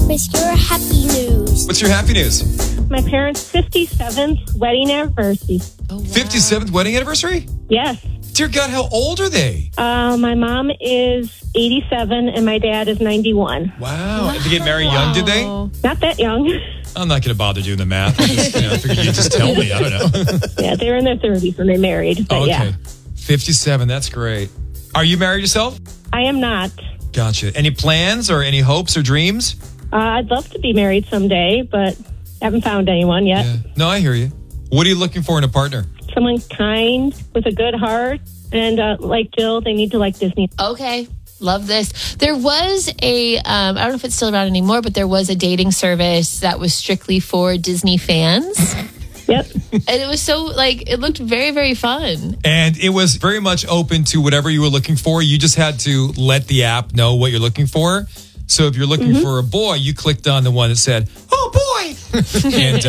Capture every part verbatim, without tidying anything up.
your happy news. What's your happy news? My parents' fifty-seventh wedding anniversary. Oh, wow. fifty-seventh wedding anniversary? Yes. Dear God, how old are they? Uh, my mom is eighty-seven and my dad is ninety-one. Wow. wow. Did they get married young, did they? Not that young. I'm not going to bother doing the math. I just, you know, I figured you'd just tell me. I don't know. Yeah, they were in their thirties when they married. But oh, okay. Yeah. fifty-seven, that's great. Are you married yourself? I am not. Gotcha. Any plans or any hopes or dreams? Uh, I'd love to be married someday, but haven't found anyone yet. Yeah. No, I hear you. What are you looking for in a partner? Someone kind, with a good heart, and uh, like Jill, they need to like Disney. Okay. Love this. There was a, um, I don't know if it's still around anymore, but there was a dating service that was strictly for Disney fans. Yep. And it was so, like, it looked very, very fun. And it was very much open to whatever you were looking for. You just had to let the app know what you're looking for. So if you're looking mm-hmm. for a boy, you clicked on the one that said, oh, boy. and,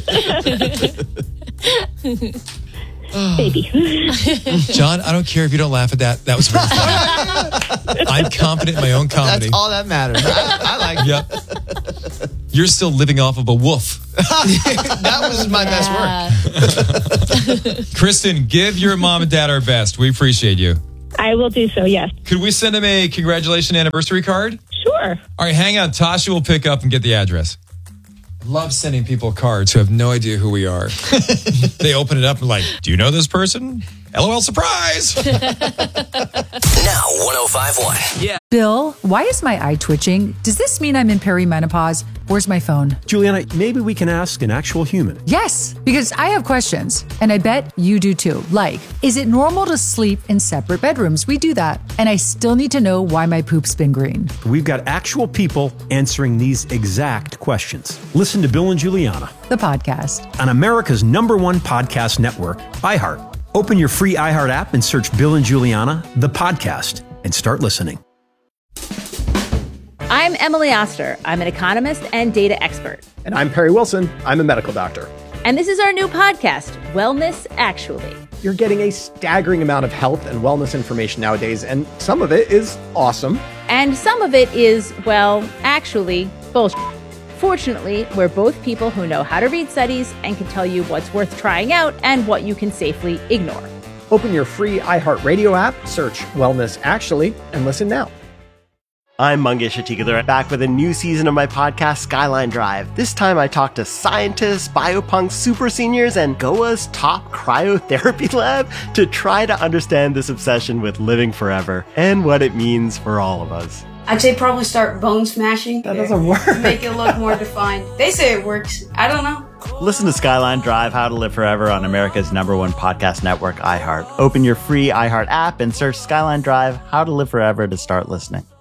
uh... Baby. John, I don't care if you don't laugh at that. That was very funny. I'm confident in my own comedy. That's all that matters. I, I like yep. You're still living off of a woof. That was my yeah. best work. Kristen, give your mom and dad our best. We appreciate you. I will do so, yes. Could we send them a congratulations anniversary card? Sure. All right, hang on. Tasha will pick up and get the address. Love sending people cards who have no idea who we are. They open it up and like, do you know this person? LOL, surprise! Now one oh five point one. Yeah. Bill, why is my eye twitching? Does this mean I'm in perimenopause? Where's my phone? Juliana, maybe we can ask an actual human. Yes, because I have questions, and I bet you do too. Like, is it normal to sleep in separate bedrooms? We do that. And I still need to know why my poop's been green. We've got actual people answering these exact questions. Listen to Bill and Juliana, the podcast, on America's number one podcast network, iHeart. Open your free iHeart app and search Bill and Juliana, the podcast, and start listening. I'm Emily Oster. I'm an economist and data expert. And I'm Perry Wilson. I'm a medical doctor. And this is our new podcast, Wellness Actually. You're getting a staggering amount of health and wellness information nowadays, and some of it is awesome. And some of it is, well, actually, bullshit. Fortunately, we're both people who know how to read studies and can tell you what's worth trying out and what you can safely ignore. Open your free iHeartRadio app, search Wellness Actually, and listen now. I'm Mangesh Hattikudur, back with a new season of my podcast, Skyline Drive. This time I talk to scientists, biopunks, super seniors, and G O A's top cryotherapy lab to try to understand this obsession with living forever and what it means for all of us. I'd say probably start bone smashing. That doesn't work. Make it look more defined. They say it works. I don't know. Listen to Skyline Drive, How to Live Forever on America's number one podcast network, iHeart. Open your free iHeart app and search Skyline Drive, How to Live Forever to start listening.